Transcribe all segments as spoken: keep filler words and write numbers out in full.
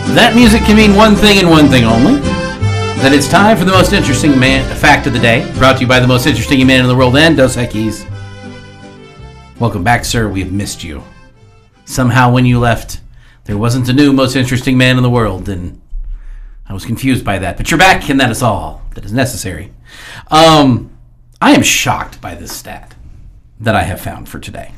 That music can mean one thing and one thing only. That it's time for the most interesting man fact of the day. Brought to you by the most interesting man in the world and Dos Equis. Welcome back, sir. We have missed you. Somehow when you left, there wasn't a new most interesting man in the world, and I was confused by that. But you're back, and that is all that is necessary. Um, I am shocked by this stat that I have found for today.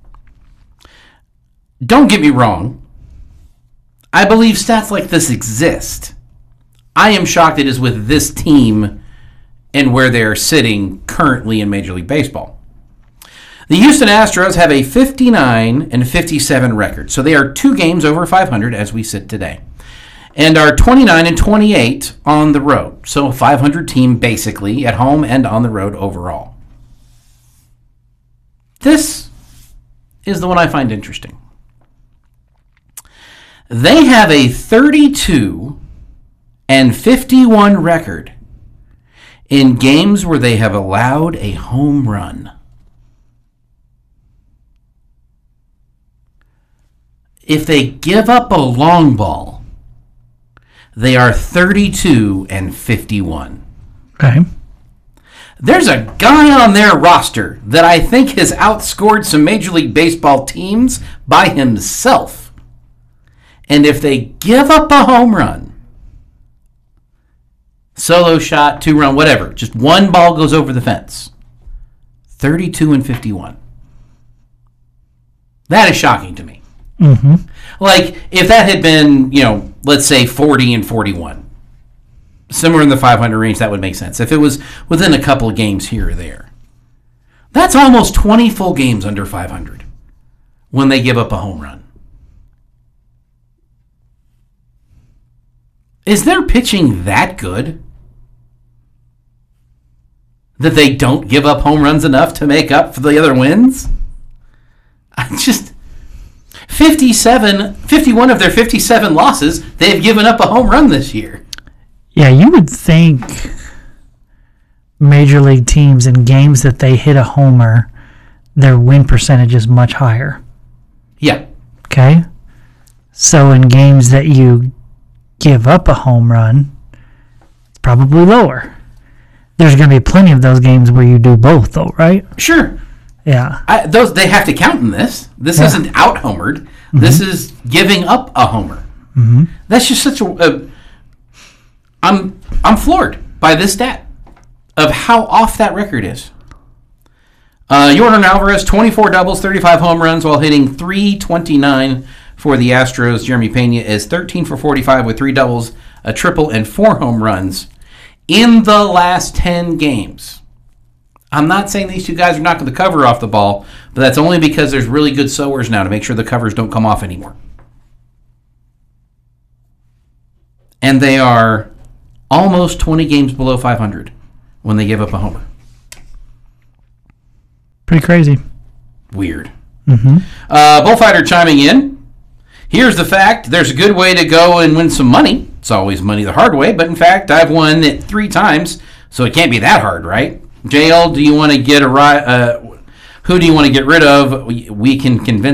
Don't get me wrong. I believe stats like this exist. I am shocked it is with this team and where they're sitting currently in Major League Baseball. The Houston Astros have a fifty-nine and fifty-seven record, so they are two games over five hundred as we sit today, and are twenty-nine and twenty-eight on the road. So a five hundred team basically at home and on the road overall. This is the one I find interesting. They have a thirty-two and fifty-one record in games where they have allowed a home run. If they give up a long ball, they are thirty-two and fifty-one. Okay. There's a guy on their roster that I think has outscored some Major League Baseball teams by himself. And if they give up a home run, solo shot, two run, whatever, just one ball goes over the fence, thirty-two and fifty-one. That is shocking to me. Mm-hmm. Like, if that had been, you know, let's say forty and forty-one, somewhere in the five hundred range, that would make sense. If it was within a couple of games here or there. That's almost twenty full games under five hundred when they give up a home run. Is their pitching that good that they don't give up home runs enough to make up for the other wins? I just... fifty-seven, fifty-one of their fifty-seven losses, they've given up a home run this year. Yeah, you would think Major League teams in games that they hit a homer, their win percentage is much higher. Yeah. Okay? So in games that you give up a home run, it's probably lower. There's going to be plenty of those games where you do both, though, right? Sure. Yeah. I, those they have to count in this. This yeah. isn't out-homered. Mm-hmm. This is giving up a homer. Mm-hmm. That's just such a... a I'm, I'm floored by this stat of how off that record is. Uh, Yordan Alvarez, twenty-four doubles, thirty-five home runs while hitting three twenty-nine for the Astros. Jeremy Pena is thirteen for forty-five with three doubles, a triple, and four home runs in the last ten games. I'm not saying these two guys are knocking the cover off the ball, but that's only because there's really good sowers now to make sure the covers don't come off anymore. And they are almost twenty games below five hundred when they give up a homer. Pretty crazy. Weird. Mm-hmm. Uh, Bullfighter chiming in. Here's the fact. There's a good way to go and win some money. It's always money the hard way, but in fact, I've won it three times, so it can't be that hard, right? J L, do you want to get a... Uh, who do you want to get rid of? We, we can convince